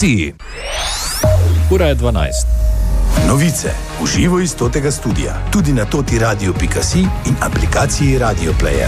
Ura je 12. Novice v živo iz totega studia, tudi na totiradio.si in aplikaciji Radio Player.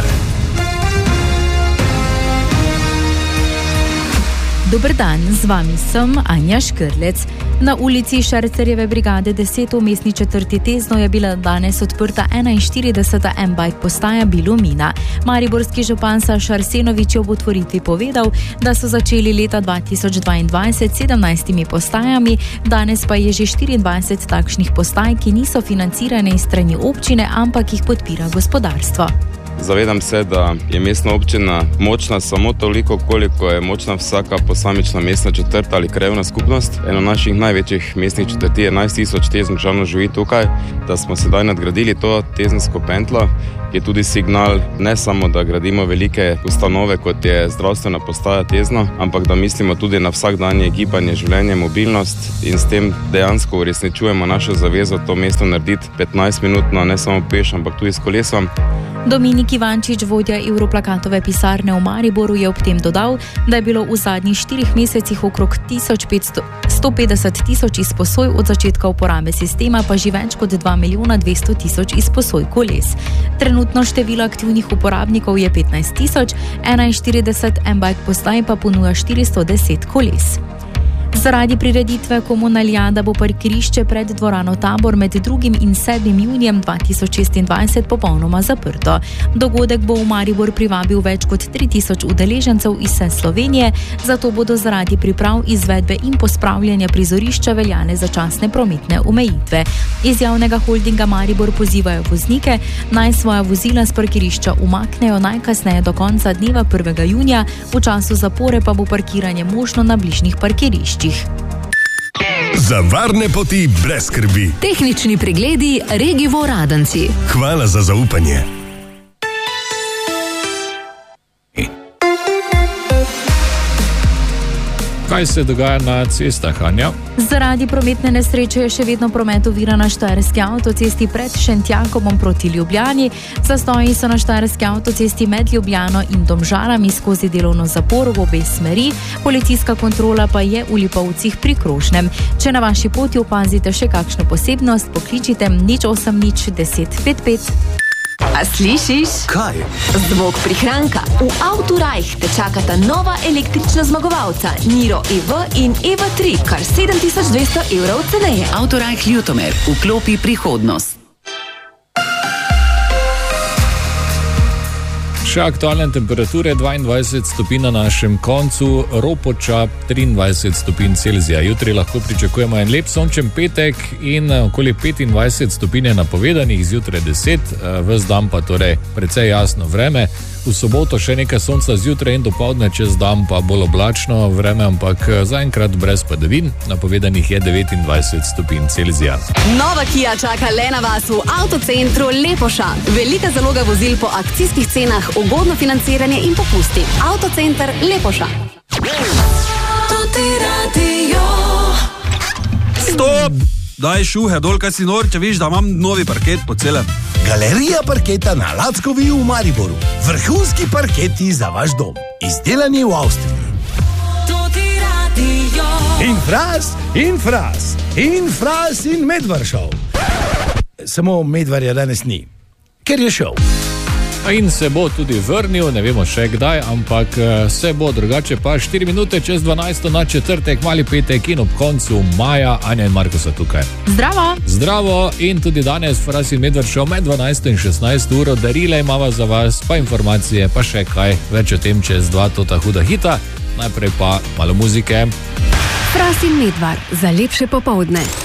Dober dan, z vami sem Anja Škrlec. Na ulici Šercerjeve brigade 10 v mestni četrti Tezno je bila danes odprta 41. M-Bike postaja Bilumina. Mariborski župan Saša Arsenović je ob otvoritvi povedal, da so začeli leta 2022 s 17 postajami, danes pa je že 24 takšnih postaj, ki niso financirane iz strani občine, ampak jih podpira gospodarstvo. Zavedam se, da je mestna občina močna samo toliko, koliko je močna vsaka posamična mestna četrt ali krajevna skupnost. Eno naših največjih mestnih četrti je 11.000 Teznčanov živi tukaj, da smo sedaj nadgradili to tezensko pentlo, ki je tudi signal ne samo, da gradimo velike ustanove, kot je zdravstvena postaja Tezno, ampak da mislimo tudi na vsakdanje gibanje, življenje, mobilnost in s tem dejansko uresničujemo našo zavezo to mesto narediti 15-minutno, ne samo peš, ampak tudi s kolesom. Dominik Ivančič, vodja Europlakatove pisarne v Mariboru, je ob tem dodal, da je bilo v zadnjih 4 mesecih okrog 150 tisoč izposoj, od začetka uporabe sistema pa že več kot 2 milijona 200 tisoč izposoj koles. Trenutno število aktivnih uporabnikov je 15 tisoč, 41 M-Bike postaj pa ponuja 410 koles. Zaradi prireditve Komunalijada bo parkirišče pred dvorano Tabor med 2. in 7. junijem 2026 popolnoma zaprto. Dogodek bo v Maribor privabil več kot 3000 udeležencev iz vse Slovenije, zato bodo zaradi priprav, izvedbe in pospravljanja prizorišča veljane začasne prometne omejitve. Iz javnega holdinga Maribor pozivajo voznike, naj svoja vozila s parkirišča umaknejo najkasneje do konca dneva 1. junija, v času zapore pa bo parkiranje možno na bližnjih parkiriščih. Za varne poti brez skrbi. Tehnični pregledi Regivo Radenci. Hvala za zaupanje. Kaj se dogaja na cestah, Anja? Zaradi prometne nesreče je še vedno promet oviran na Štajerski avtocesti pred Šentjakom proti Ljubljani. Zastoji so na Štajerski avtocesti med Ljubljano in Domžalami skozi delovno zaporo v obe smeri. Policijska kontrola pa je v Lipovcih pri Krošnem. Če na vaši poti opazite še kakšno posebnost, pokličite 080 10 55. A slišiš? Kaj? Zvok prihranka. V Autorajh te čakata nova električna zmagovalca Niro EV in EV3, kar 7200 evrov ceneje. Autorajh Ljutomer, vklopi prihodnost. Še aktualne temperature, 22 stopinj na našem koncu, Ropoča 23 stopinj Celzija. Jutri lahko pričakujemo en lep sončen petek in okoli 25 stopinj napovedanih, zjutraj 10, ves dan pa torej precej jasno vreme. V soboto še nekaj sonca zjutraj in dopoldne, čez dan pa bolj oblačno vreme, ampak zaenkrat brez padavin, napovedanih je 29 stopinj Celzija. Nova Kia čaka le na vas v Avtocentru Lepoša. Velika zaloga vozil po akcijskih cenah, ugodno financiranje in popusti. Avtocenter Lepoša. Stop! Daj šuhe dol, kaj si nor, če viš, da imam novi parket po celem. Galerija parketa na Lackovi v Mariboru. Vrhunski parketi za vaš dom. Izdelani v Avstriji. In Fras in Medvaršov. Samo Medvarja danes ni, ker je šel. In se bo tudi vrnil, ne vemo še kdaj, ampak se bo, drugače pa 4 minute čez 12 na četrtek, mali petek in ob koncu maja. Anja in Marko so tukaj. Zdravo! Zdravo in tudi danes Fras in Medvaršov med 12 in 16 uro, darila imava za vas, pa informacije, pa še kaj, več o tem čez 2 tota huda hita. Najprej pa malo muzike. Fras in Medvar za lepše popoldne.